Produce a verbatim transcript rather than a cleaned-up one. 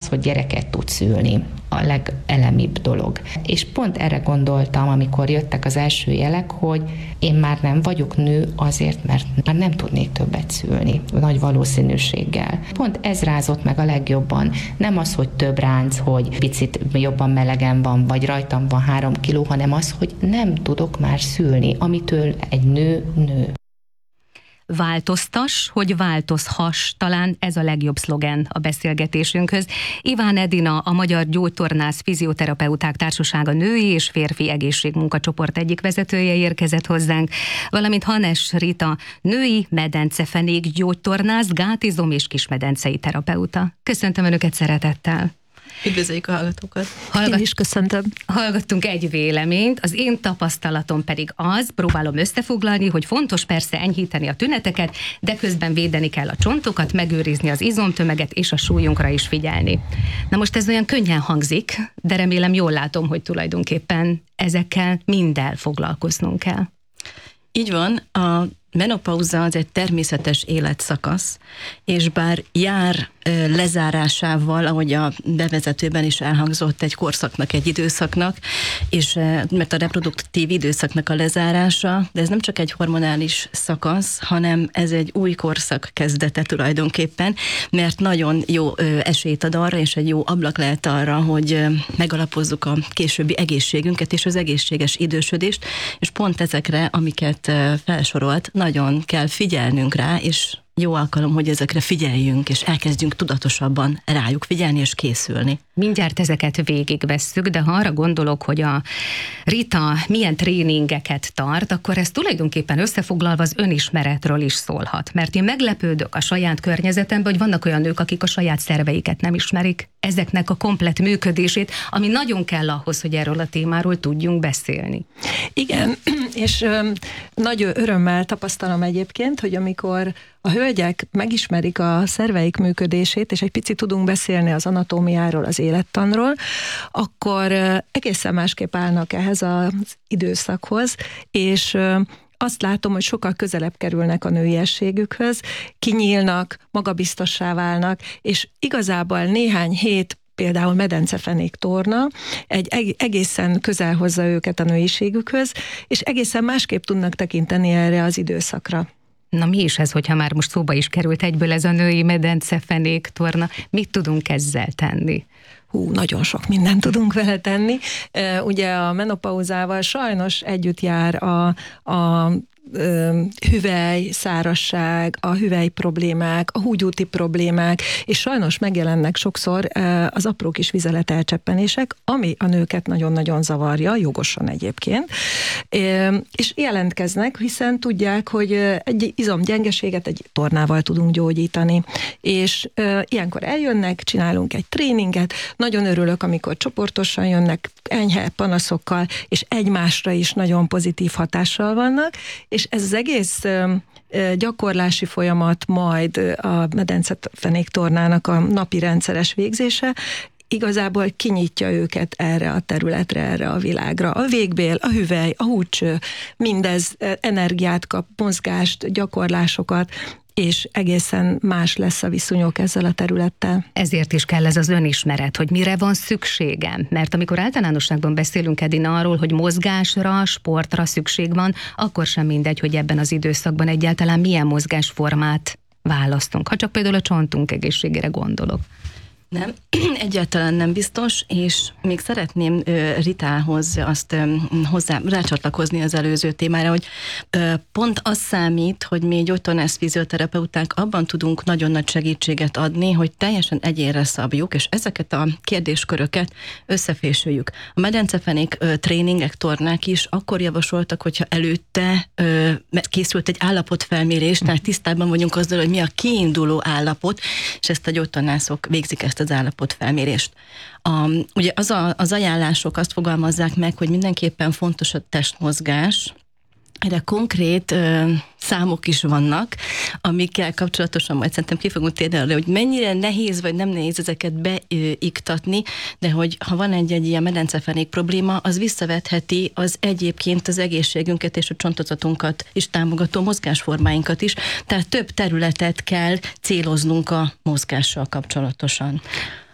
hogy gyereket tud szülni a legelemibb dolog. És pont erre gondoltam, amikor jöttek az első jelek, hogy én már nem vagyok nő azért, mert már nem tudnék többet szülni, nagy valószínűséggel. Pont ez rázott meg a legjobban. Nem az, hogy több ránc, hogy picit jobban melegen van, vagy rajtam van három kiló, hanem az, hogy nem tudok már szülni, amitől egy nő nő. Változtass, hogy változhass, talán ez a legjobb szlogen a beszélgetésünkhöz. Iván Edina, a Magyar Gyógytornász Fizioterapeuták Társasága női és férfi egészségmunkacsoport egyik vezetője érkezett hozzánk, valamint Hanes Rita, női medencefenék gyógytornász, gátizom és kismedencei terapeuta. Köszöntöm Önöket szeretettel! Üdvözöljük a hallgatókat! Hallgat... Én is köszöntöm. Hallgattunk egy véleményt, az én tapasztalatom pedig az, próbálom összefoglalni, hogy fontos persze enyhíteni a tüneteket, de közben védeni kell a csontokat, megőrizni az izomtömeget és a súlyunkra is figyelni. Na most ez olyan könnyen hangzik, de remélem jól látom, hogy tulajdonképpen ezekkel minddel foglalkoznunk kell. Így van, a menopauza az egy természetes életszakasz, és bár jár lezárásával, ahogy a bevezetőben is elhangzott, egy korszaknak, egy időszaknak, és mert a reproduktív időszaknak a lezárása, de ez nem csak egy hormonális szakasz, hanem ez egy új korszak kezdete tulajdonképpen, mert nagyon jó esélyt ad arra, és egy jó ablak lehet arra, hogy megalapozzuk a későbbi egészségünket és az egészséges idősödést, és pont ezekre, amiket felsorolt, nagyon kell figyelnünk rá, és jó alkalom, hogy ezekre figyeljünk, és elkezdjünk tudatosabban rájuk figyelni és készülni. Mindjárt ezeket végigvesszük, de ha arra gondolok, hogy a Rita milyen tréningeket tart, akkor ez tulajdonképpen összefoglalva az önismeretről is szólhat. Mert én meglepődök a saját környezetemben, hogy vannak olyan nők, akik a saját szerveiket nem ismerik, ezeknek a komplett működését, ami nagyon kell ahhoz, hogy erről a témáról tudjunk beszélni. Igen, és ö, nagy örömmel tapasztalom egyébként, hogy amikor a hölgyek megismerik a szerveik működését, és egy picit tudunk beszélni az anatómiáról, az élettanról, akkor egészen másképp állnak ehhez az időszakhoz, és azt látom, hogy sokkal közelebb kerülnek a nőiességükhöz, kinyílnak, magabiztossá válnak, és igazából néhány hét például medencefenék torna, egy egészen közel hozza őket a nőiségükhöz, és egészen másképp tudnak tekinteni erre az időszakra. Na mi is ez, hogyha már most szóba is került egyből ez a női medencefenék torna, mit tudunk ezzel tenni? Hú, nagyon sok mindent tudunk vele tenni. Ugye a menopauzával sajnos együtt jár a, a hüvely, szárazság, a hüvely problémák, a húgyúti problémák, és sajnos megjelennek sokszor az apró kis vizelet elcseppenések, ami a nőket nagyon-nagyon zavarja, jogosan egyébként, és jelentkeznek, hiszen tudják, hogy egy izomgyengeséget egy tornával tudunk gyógyítani, és ilyenkor eljönnek, csinálunk egy tréninget, nagyon örülök, amikor csoportosan jönnek, enyhe panaszokkal, és egymásra is nagyon pozitív hatással vannak, és ez az egész gyakorlási folyamat, majd a medencefenék tornának a napi rendszeres végzése igazából kinyitja őket erre a területre, erre a világra. A végbél, a hüvely, a húcső, mindez energiát kap, mozgást, gyakorlásokat, és egészen más lesz a viszonyok ezzel a területtel. Ezért is kell ez az önismeret, hogy mire van szükségem. Mert amikor általánosságban beszélünk, Edina, arról, hogy mozgásra, sportra szükség van, akkor sem mindegy, hogy ebben az időszakban egyáltalán milyen mozgásformát választunk. Ha csak például a csontunk egészségére gondolok. Nem, egyáltalán nem biztos, és még szeretném Ritához azt hozzá, rácsatlakozni az előző témára, hogy pont az számít, hogy mi gyógytornász fizioterapeuták abban tudunk nagyon nagy segítséget adni, hogy teljesen egyénre szabjuk, és ezeket a kérdésköröket összefésüljük. A medencefenék tréningek, tornák is akkor javasoltak, hogyha előtte készült egy állapotfelmérés, tehát tisztában vagyunk azzal, hogy mi a kiinduló állapot, és ezt a gyógytornászok végzik ezt az állapotfelmérést. A, ugye az, a, az ajánlások azt fogalmazzák meg, hogy mindenképpen fontos a testmozgás. Erre konkrét ö, számok is vannak, amikkel kapcsolatosan majd szerintem ki fogunk térni arra, hogy mennyire nehéz vagy nem nehéz ezeket beiktatni, de hogy ha van egy-egy ilyen medencefenék probléma, az visszavetheti az egyébként az egészségünket és a csontozatunkat is támogató mozgásformáinkat is, tehát több területet kell céloznunk a mozgással kapcsolatosan.